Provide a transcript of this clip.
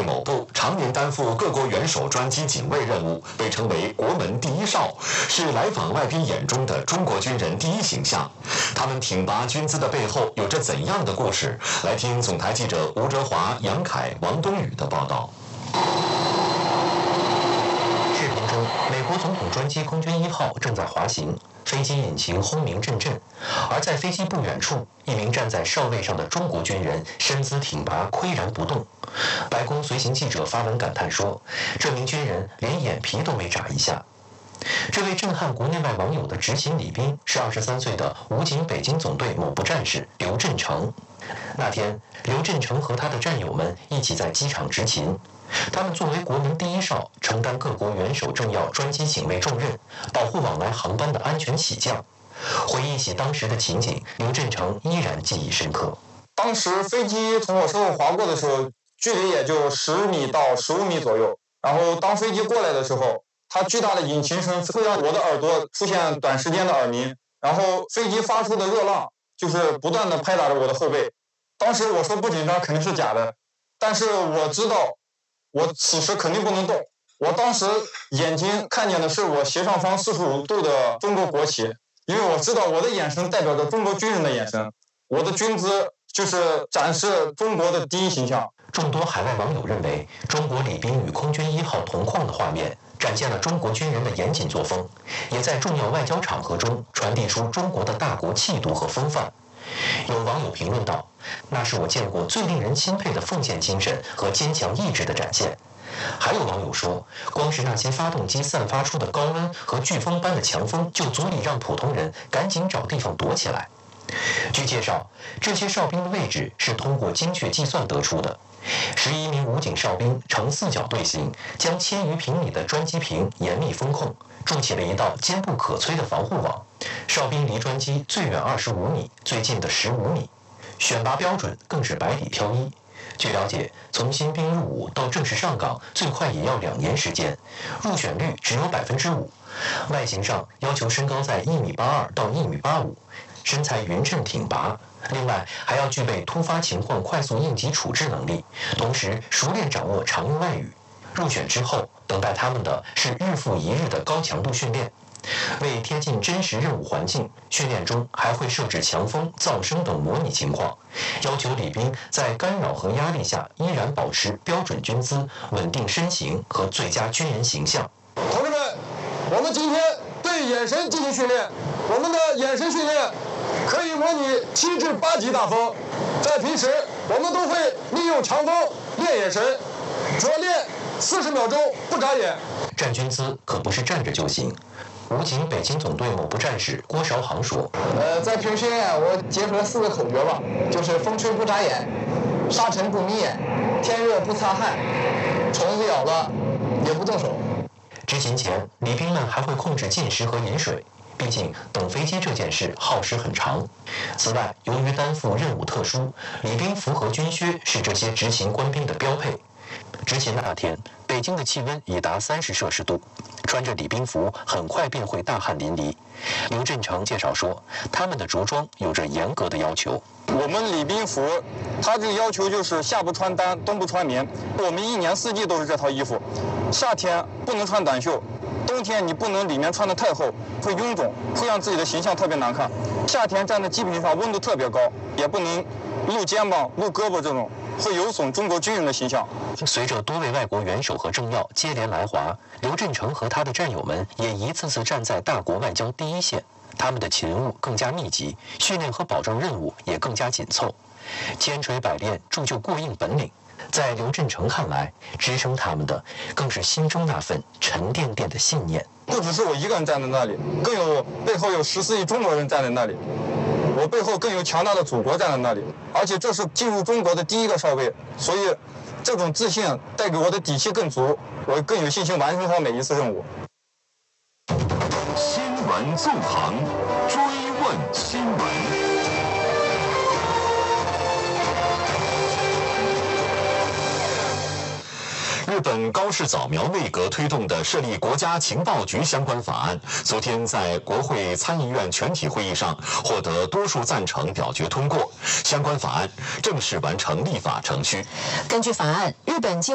某部常年担负各国元首专机警卫任务，被称为国门第一哨，是来访外宾眼中的中国军人第一形象。他们挺拔军姿的背后有着怎样的故事？来听总台记者吴哲华、杨凯、王冬雨的报道。 视频中，美国总统专机空军1号正在滑行，飞机引擎轰鸣阵阵，而在飞机不远处，一名站在哨位上的中国军人身姿挺拔，岿然不动。白宫随行记者发文感叹说：“这名军人连眼皮都没眨一下。”这位震撼国内外网友的执勤礼宾是23岁的武警北京总队某部战士刘振成。那天，刘振成和他的战友们一起在机场执勤。他们作为国门第一哨，承担各国元首政要专机警卫重任，保护往来航班的安全起降。回忆起当时的情景，刘振成依然记忆深刻。 当时飞机从我身后划过的时候，距离也就10米到15米左右。然后当飞机过来的时候，它巨大的引擎声会让我的耳朵出现短时间的耳鸣，然后飞机发出的热浪就是不断的拍打着我的后背。当时我说不紧张肯定是假的，但是我知道我此时肯定不能动。我当时眼睛看见的是我斜上方45度的中国国旗，因为我知道我的眼神代表着中国军人的眼神，我的军姿就是展示中国的第一形象。 众多海外网友认为，中国礼宾与空军1号同框的画面展现了中国军人的严谨作风，也在重要外交场合中传递出中国的大国气度和风范。有网友评论道：“那是我见过最令人钦佩的奉献精神和坚强意志的展现。”还有网友说，光是那些发动机散发出的高温和飓风般的强风，就足以让普通人赶紧找地方躲起来。据介绍，这些哨兵的位置是通过精确计算得出的。11名武警哨兵呈4角队形，将1000余平米的专机坪严密封控，筑起了一道坚不可摧的防护网。哨兵离专机最远25米，最近的15米。选拔标准更是百里挑一。据了解，从新兵入伍到正式上岗，最快也要2年时间，入选率只有5%。外形上要求身高在1.82米到1.85米，身材匀称挺拔。另外，还要具备突发情况快速应急处置能力，同时熟练掌握常用外语。入选之后，等待他们的是日复一日的高强度训练。为贴近真实任务环境，训练中还会设置强风、噪声等模拟情况，要求礼宾在干扰和压力下依然保持标准军姿、稳定身形和最佳军人形象。 同志们，我们今天对眼神进行训练，我们的眼神训练可以模拟7至8级大风。在平时，我们都会利用长风练眼神，主要练40秒钟不眨眼。 站军姿可不是站着就行。武警北京总队某部战士郭韶航说：“ 在平时训练，我结合了4个口诀吧，就是风吹不眨眼，沙尘不迷眼，天热不擦汗，虫子咬了也不动手。” 执勤前，礼宾们还会控制进食和饮水，毕竟等飞机这件事耗时很长。此外，由于担负任务特殊，礼宾服和军靴是这些执勤官兵的标配。执勤那天，北京的气温已达30摄氏度，穿着礼宾服很快便会大汗淋漓。刘振成介绍说，他们的着装有着严格的要求。 我们礼宾服，它这个要求就是夏不穿单，冬不穿棉。我们1年4季都是这套衣服，夏天不能穿短袖，冬天你不能里面穿得太厚，会臃肿，会让自己的形象特别难看。夏天站在机坪上温度特别高，也不能露肩膀、露胳膊，这种会有损中国军人的形象。 随着多位外国元首和政要接连来华，刘振成和他的战友们也一次次站在大国外交第一线，他们的勤务更加密集，训练和保证任务也更加紧凑，千锤百炼铸就过硬本领。在刘振成看来，支撑他们的更是心中那份沉甸甸的信念。 不只是我一个人站在那里，更有背后有14亿中国人站在那里，我背后更有强大的祖国站在那里，而且这是进入中国的第一个哨位，所以这种自信带给我的底气更足，我更有信心完成好每一次任务。 新闻纵横，追问新闻。日本高市早苗内阁推动的设立国家情报局相关法案，昨天在国会参议院全体会议上获得多数赞成表决通过，相关法案正式完成立法程序。 根据法案，日本